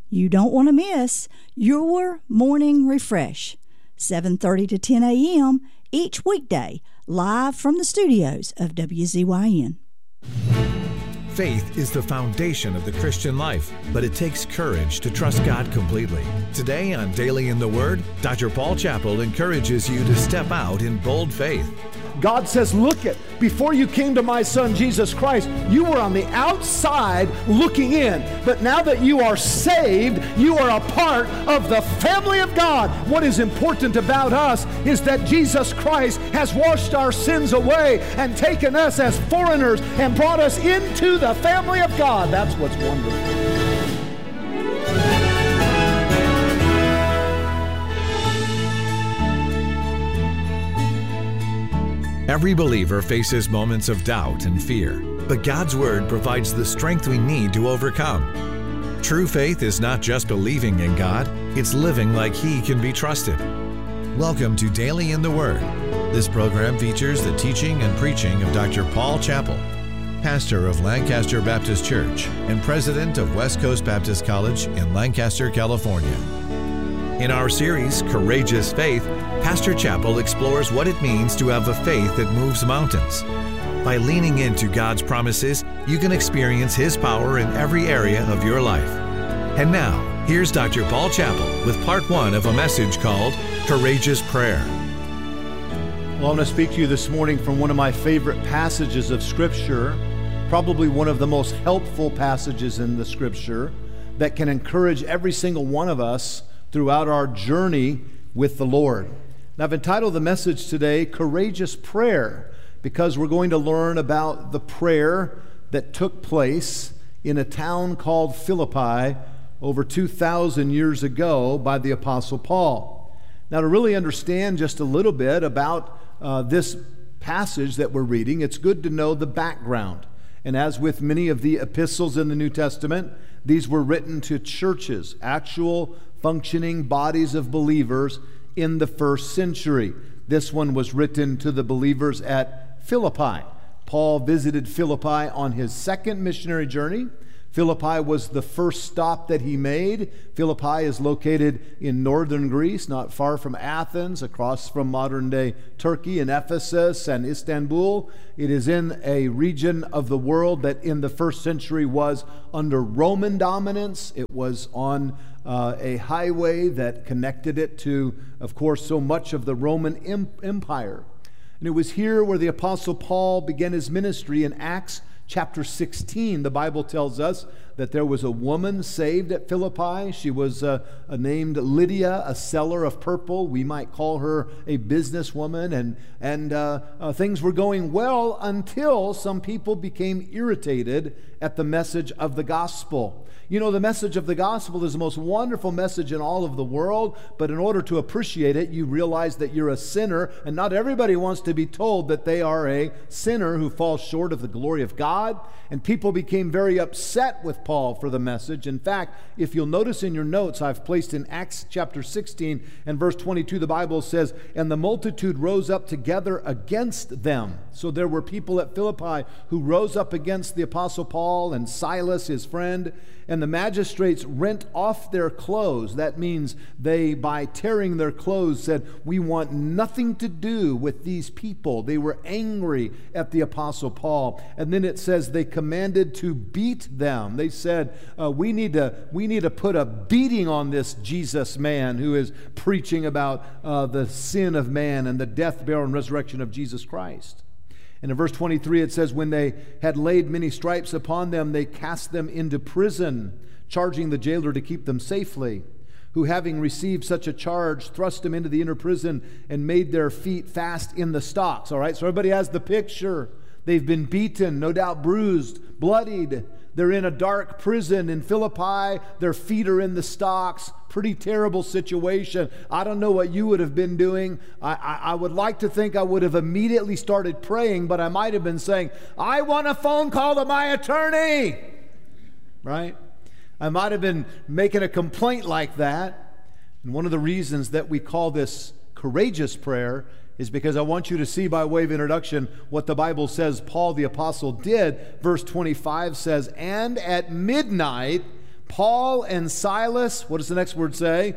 You don't want to miss your Morning Refresh, 7:30 to 10 a.m. each weekday, live from the studios of WZYN. Faith is the foundation of the Christian life, but it takes courage to trust God completely. Today on Daily in the Word, Dr. Paul Chappell encourages you to step out in bold faith. God says, look it, before you came to my son Jesus Christ, you were on the outside looking in. But now that you are saved, you are a part of the family of God. What is important about us is that Jesus Christ has washed our sins away and taken us as foreigners and brought us into the family of God. That's what's wonderful. Every believer faces moments of doubt and fear, but God's Word provides the strength we need to overcome. True faith is not just believing in God, it's living like He can be trusted. Welcome to Daily in the Word. This program features the teaching and preaching of Dr. Paul Chappell, pastor of Lancaster Baptist Church and president of West Coast Baptist College in Lancaster, California. In our series, Courageous Faith, Pastor Chappell explores what it means to have a faith that moves mountains. By leaning into God's promises, you can experience His power in every area of your life. And now, here's Dr. Paul Chappell with part one of a message called Courageous Prayer. Well, I want to speak to you this morning from one of my favorite passages of Scripture, probably one of the most helpful passages in the Scripture that can encourage every single one of us throughout our journey with the Lord. Now, I've entitled the message today, Courageous Prayer, because we're going to learn about the prayer that took place in a town called Philippi over 2,000 years ago by the Apostle Paul. Now, to really understand just a little bit about this passage that we're reading, it's good to know the background. And as with many of the epistles in the New Testament, these were written to churches, actual functioning bodies of believers in the first century. This one was written to the believers at Philippi. Paul visited Philippi on his second missionary journey. Philippi was the first stop that he made. Philippi is located in northern Greece, not far from Athens, across from modern-day Turkey and Ephesus and Istanbul. It is in a region of the world that in the first century was under Roman dominance. It was on a highway that connected it to, of course, so much of the Roman Empire. And it was here where the Apostle Paul began his ministry in Acts chapter 16. The Bible tells us that there was a woman saved at Philippi. She was named Lydia, a seller of purple. We might call her a businesswoman. And things were going well until some people became irritated at the message of the gospel. You know, the message of the gospel is the most wonderful message in all of the world, but in order to appreciate it, you realize that you're a sinner, and not everybody wants to be told that they are a sinner who falls short of the glory of God. And people became very upset with Paul for the message. In fact, if you'll notice in your notes, I've placed in Acts chapter 16 and verse 22, the Bible says, "And the multitude rose up together against them." So there were people at Philippi who rose up against the Apostle Paul and Silas, his friend, and the magistrates rent off their clothes. That means they, by tearing their clothes, said, "We want nothing to do with these people." They were angry at the Apostle Paul. And then it says they commanded to beat them. They said, we need to put a beating on this Jesus man who is preaching about the sin of man and the death, burial, and resurrection of Jesus Christ. And in verse 23 it says, "When they had laid many stripes upon them, they cast them into prison, charging the jailer to keep them safely, who having received such a charge, thrust them into the inner prison and made their feet fast in the stocks." All right, so everybody has the picture. They've been beaten, no doubt bruised, bloodied. They're in a dark prison in Philippi. Their feet are in the stocks. Pretty terrible situation. I don't know what you would have been doing. I would like to think I would have immediately started praying, but I might have been saying, "I want a phone call to my attorney." Right? I might have been making a complaint like that. And one of the reasons that we call this courageous prayer is because I want you to see by way of introduction what the Bible says Paul the Apostle did. Verse 25 says, "And at midnight Paul and Silas, what does the next word say?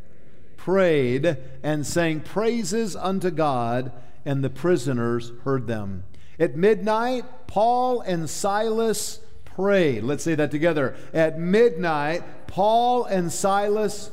Prayed and sang praises unto God, and the prisoners heard them. At midnight, Paul and Silas prayed. Let's say that together. At midnight, Paul and Silas.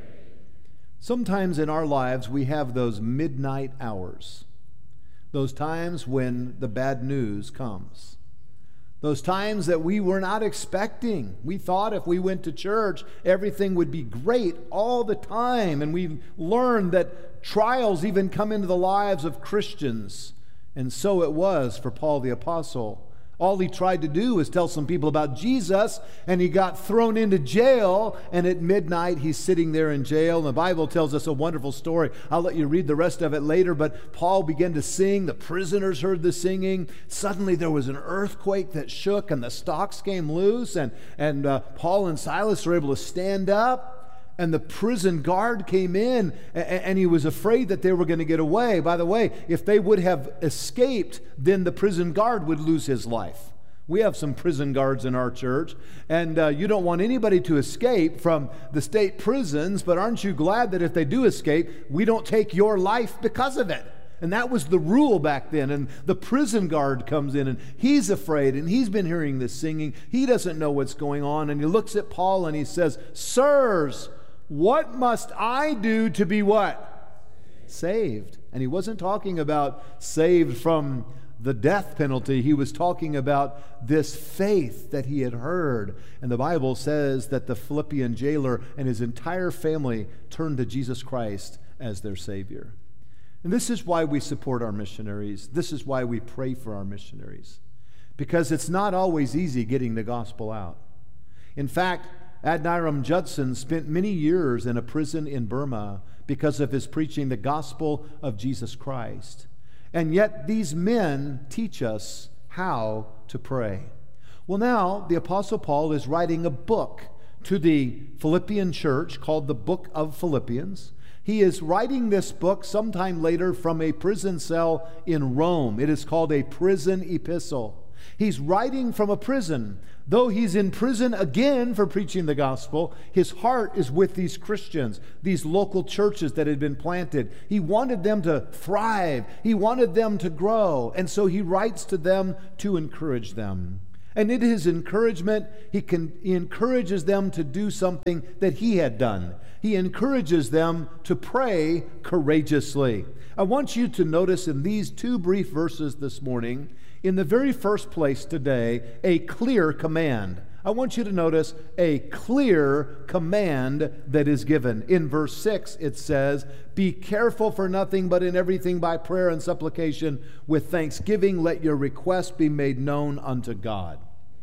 Sometimes in our lives we have those midnight hours, those times when the bad news comes, those times that we were not expecting. We thought if we went to church, everything would be great all the time, and we learned that trials even come into the lives of Christians. And so it was for Paul the Apostle. All he tried to do was tell some people about Jesus, and he got thrown into jail, and at midnight he's sitting there in jail. And the Bible tells us a wonderful story. I'll let you read the rest of it later, but Paul began to sing. The prisoners heard the singing. Suddenly there was an earthquake that shook, and the stocks came loose, and Paul and Silas were able to stand up. And the prison guard came in, and he was afraid that they were going to get away. By the way, if they would have escaped, then the prison guard would lose his life. We have some prison guards in our church, and you don't want anybody to escape from the state prisons, but aren't you glad that if they do escape, we don't take your life because of it? And that was the rule back then. And the prison guard comes in, and he's afraid, and he's been hearing this singing. He doesn't know what's going on, and he looks at Paul and he says, "Sirs, what must I do to be" what? Saved. And he wasn't talking about saved from the death penalty. He was talking about this faith that he had heard. And the Bible says that the Philippian jailer and his entire family turned to Jesus Christ as their Savior. And this is why we support our missionaries. This is why we pray for our missionaries. Because it's not always easy getting the gospel out. In fact, Adoniram Judson spent many years in a prison in Burma because of his preaching the gospel of Jesus Christ. And yet these men teach us how to pray. Well, now the Apostle Paul is writing a book to the Philippian church called the Book of Philippians. He is writing this book sometime later from a prison cell in Rome. It is called a prison epistle. He's writing from a prison. Though he's in prison again for preaching the gospel, his heart is with these Christians, these local churches that had been planted. He wanted them to thrive. He wanted them to grow. And so he writes to them to encourage them. And in his encouragement, he encourages them to do something that he had done. He encourages them to pray courageously. I want you to notice in these two brief verses this morning, in the very first place today, a clear command. I want you to notice a clear command that is given. In verse 6, it says, "Be careful for nothing, but in everything by prayer and supplication with thanksgiving, let your requests be made known unto God."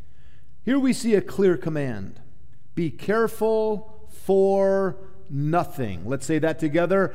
Here we see a clear command. Be careful for nothing. Let's say that together.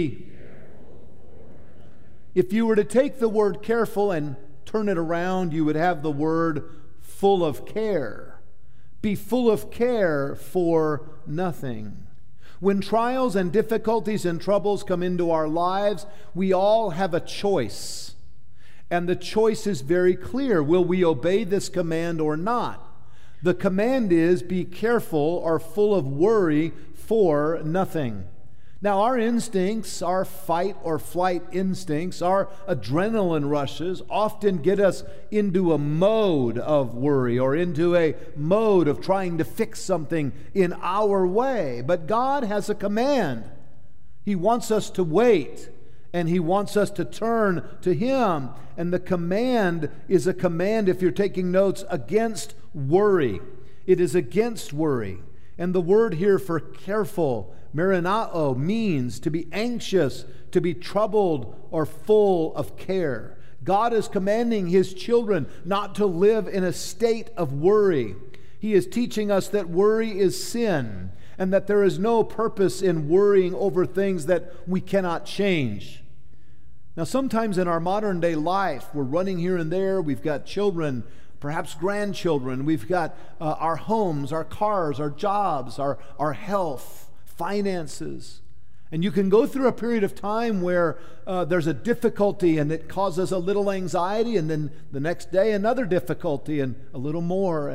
If you were to take the word careful and turn it around, you would have the word full of care. Be full of care for nothing. When trials and difficulties and troubles come into our lives, we all have a choice. And the choice is very clear. Will we obey this command or not? The command is be careful or full of worry for nothing. Now, our instincts, our fight or flight instincts, our adrenaline rushes often get us into a mode of worry or into a mode of trying to fix something in our way. But God has a command. He wants us to wait, and He wants us to turn to Him. And the command is a command, if you're taking notes, against worry. It is against worry. And the word here for careful, marinao, means to be anxious, to be troubled, or full of care. God is commanding His children not to live in a state of worry. He is teaching us that worry is sin, and that there is no purpose in worrying over things that we cannot change. Now, sometimes in our modern day life, we're running here and there, we've got children, perhaps grandchildren, we've got our homes, our cars, our jobs, our health, finances. And you can go through a period of time where there's a difficulty and it causes a little anxiety, and then the next day another difficulty and a little more. And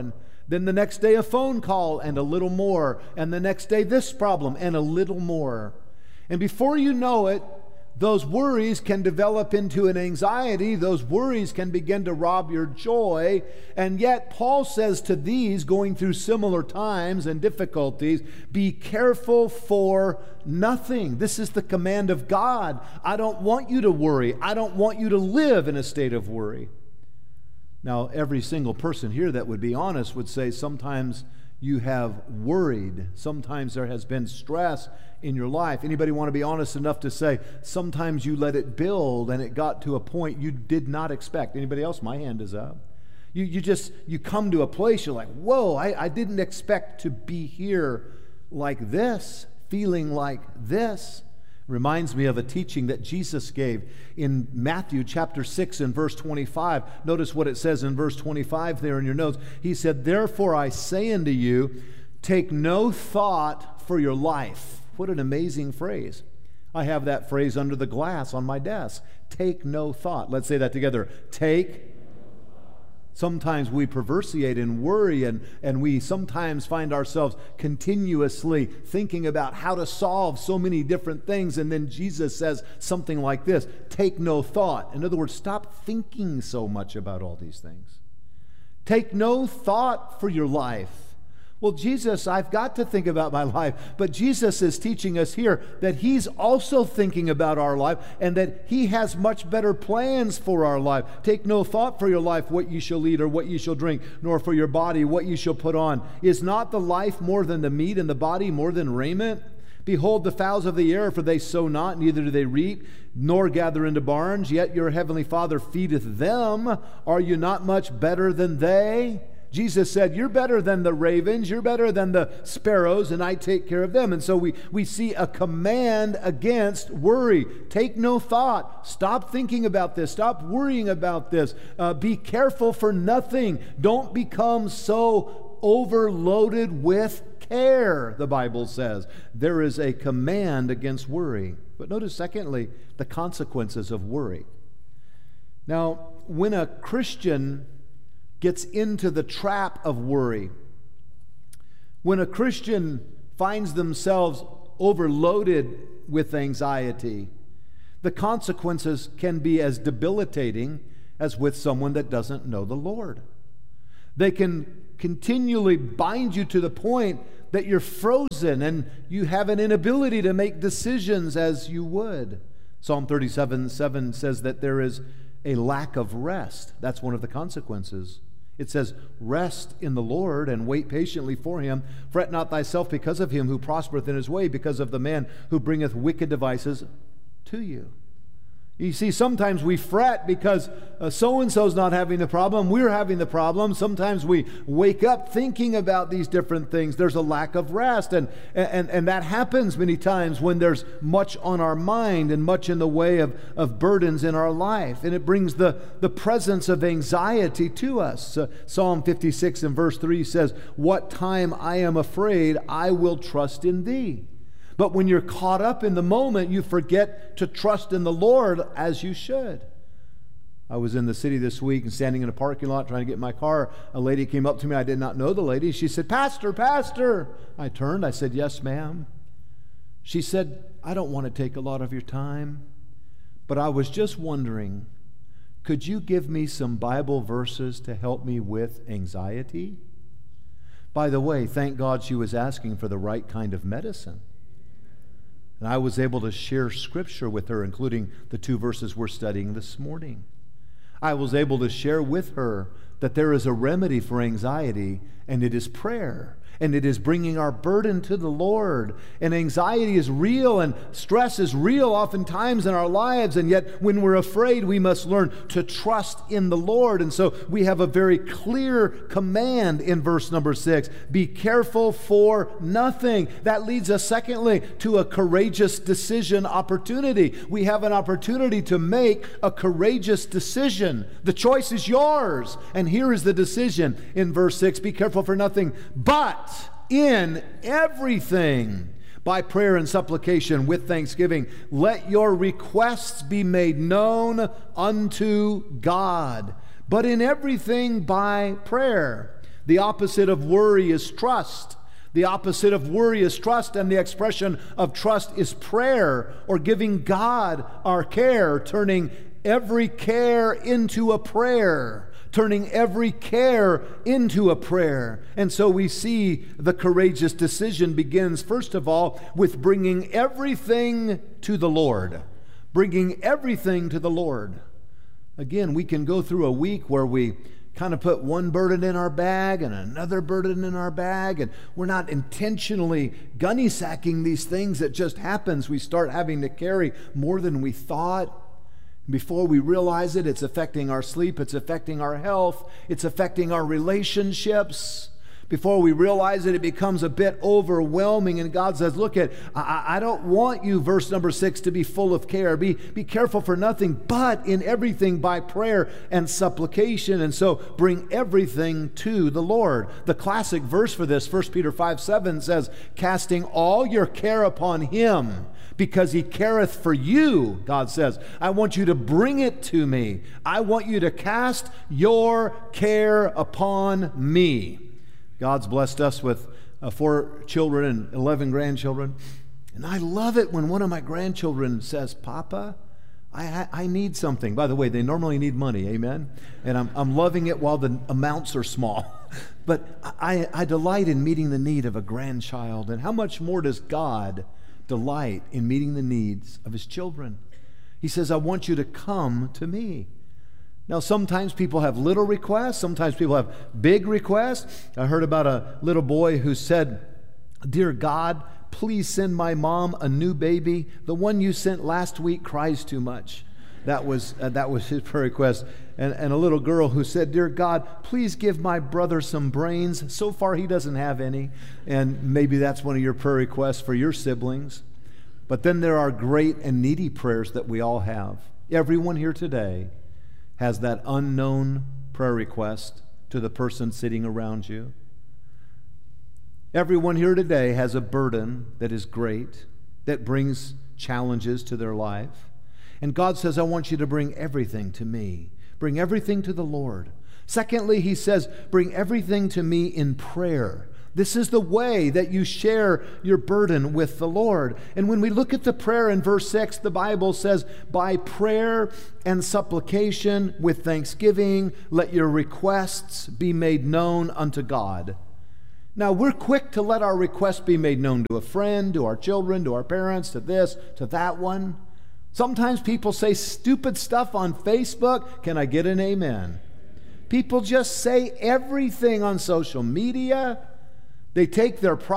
Then the next day a phone call and a little more. And the next day this problem and a little more. And before you know it, those worries can develop into an anxiety. Those worries can begin to rob your joy. And yet Paul says to these going through similar times and difficulties, be careful for nothing. This is the command of God. I don't want you to worry. I don't want you to live in a state of worry. Now, every single person here that would be honest would say sometimes you have worried. Sometimes there has been stress in your life. Anybody want to be honest enough to say sometimes you let it build and it got to a point you did not expect? Anybody else? My hand is up. You come to a place you're like, whoa, I didn't expect to be here like this, feeling like this. Reminds me of a teaching that Jesus gave in Matthew chapter 6 and verse 25. Notice what it says in verse 25 there in your notes. He said, therefore I say unto you, take no thought for your life. What an amazing phrase. I have that phrase under the glass on my desk. Take no thought. Let's say that together. Take. Sometimes we perversiate and worry, and we sometimes find ourselves continuously thinking about how to solve so many different things. And then Jesus says something like this, take no thought. In other words, stop thinking so much about all these things. Take no thought for your life. Well, Jesus, I've got to think about my life. But Jesus is teaching us here that He's also thinking about our life and that He has much better plans for our life. Take no thought for your life, what you shall eat or what you shall drink, nor for your body, what you shall put on. Is not the life more than the meat and the body more than raiment? Behold the fowls of the air, for they sow not, neither do they reap, nor gather into barns, yet your heavenly Father feedeth them. Are you not much better than they? Jesus said, you're better than the ravens, you're better than the sparrows, and I take care of them. And so we see a command against worry. Take no thought. Stop thinking about this. Stop worrying about this. Be careful for nothing. Don't become so overloaded with care, the Bible says. There is a command against worry. But notice, secondly, the consequences of worry. Now, when a Christian gets into the trap of worry, when a Christian finds themselves overloaded with anxiety, the consequences can be as debilitating as with someone that doesn't know the Lord. They can continually bind you to the point that you're frozen and you have an inability to make decisions as you would. Psalm 37:7 says that there is a lack of rest. That's one of the consequences. It says, rest in the Lord and wait patiently for Him. Fret not thyself because of him who prospereth in his way, because of the man who bringeth wicked devices to you. You see, sometimes we fret because so-and-so's not having the problem, we're having the problem. Sometimes we wake up thinking about these different things. There's a lack of rest, and that happens many times when there's much on our mind and much in the way of burdens in our life, and it brings the presence of anxiety to us. Psalm 56 and verse 3 says, what time I am afraid, I will trust in Thee. But when you're caught up in the moment, you forget to trust in the Lord as you should. I was in the city this week and standing in a parking lot trying to get in my car. A lady came up to me. I did not know the lady. She said, Pastor, Pastor. I turned. I said, yes, ma'am. She said, I don't want to take a lot of your time, but I was just wondering, could you give me some Bible verses to help me with anxiety? By the way, thank God she was asking for the right kind of medicine. And I was able to share Scripture with her, including the 2 verses we're studying this morning. I was able to share with her that there is a remedy for anxiety, and it is prayer. And it is bringing our burden to the Lord. And anxiety is real, and stress is real oftentimes in our lives. And yet when we're afraid, we must learn to trust in the Lord. And so we have a very clear command in verse number 6. Be careful for nothing. That leads us, secondly, to a courageous decision opportunity. We have an opportunity to make a courageous decision. The choice is yours. And here is the decision in verse 6. Be careful for nothing, but in everything, by prayer and supplication with thanksgiving, let your requests be made known unto God. But in everything by prayer. The opposite of worry is trust. The opposite of worry is trust, and the expression of trust is prayer, or giving God our care, turning every care into a prayer. Turning every care into a prayer. And so we see the courageous decision begins, first of all, with bringing everything to the Lord. Bringing everything to the Lord. Again, we can go through a week where we kind of put one burden in our bag and another burden in our bag, and we're not intentionally gunny sacking these things. It just happens. We start having to carry more than we thought. Before we realize it, it's affecting our sleep, it's affecting our health, it's affecting our relationships. Before we realize it, it becomes a bit overwhelming, and God says, look, I don't want you, verse number 6, to be full of care. Be careful for nothing, but in everything by prayer and supplication. And so bring everything to the Lord. The classic verse for this, 1 Peter 5:7 says, casting all your care upon Him, because He careth for you, God says. I want you to bring it to me. I want you to cast your care upon me. God's blessed us with 4 children and 11 grandchildren. And I love it when one of my grandchildren says, Papa, I need something. By the way, they normally need money, amen? And I'm loving it while the amounts are small. But I delight in meeting the need of a grandchild. And how much more does God delight in meeting the needs of His children? He says, I want you to come to me. Now, sometimes people have little requests. Sometimes people have big requests. I heard about a little boy who said, Dear God, please send my mom a new baby. The one you sent last week cries too much. That was his prayer request. And a little girl who said, Dear God, please give my brother some brains. So far, he doesn't have any. And maybe that's one of your prayer requests for your siblings. But then there are great and needy prayers that we all have. Everyone here today has that unknown prayer request to the person sitting around you. Everyone here today has a burden that is great, that brings challenges to their life. And God says, I want you to bring everything to me. Bring everything to the Lord. Secondly, He says, bring everything to me in prayer. This is the way that you share your burden with the Lord. And when we look at the prayer in verse 6, the Bible says, by prayer and supplication with thanksgiving, let your requests be made known unto God. Now, we're quick to let our requests be made known to a friend, to our children, to our parents, to this, to that one. Sometimes people say stupid stuff on Facebook. Can I get an amen? People just say everything on social media. They take their